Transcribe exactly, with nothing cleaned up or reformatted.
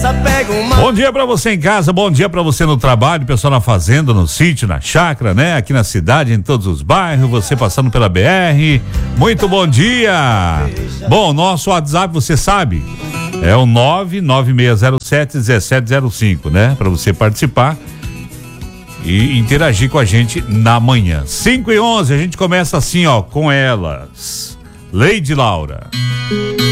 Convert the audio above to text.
ela pega uma... Bom dia pra você em casa, bom dia pra você no trabalho, pessoal na fazenda, no sítio, na chácara, né? Aqui na cidade, em todos os bairros, você passando pela B R. Muito bom dia. Bom, nosso WhatsApp, você sabe, é o nove nove seis zero sete um sete zero cinco, né? Pra você participar e interagir com a gente na manhã. cinco e onze, a gente começa assim, ó, com elas. Lady Laura.